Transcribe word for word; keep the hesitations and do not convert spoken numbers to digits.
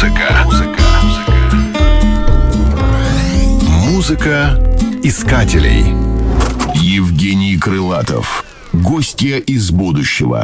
Музыка. Музыка. Музыка искателей. Евгений Крылатов. Гостья из будущего.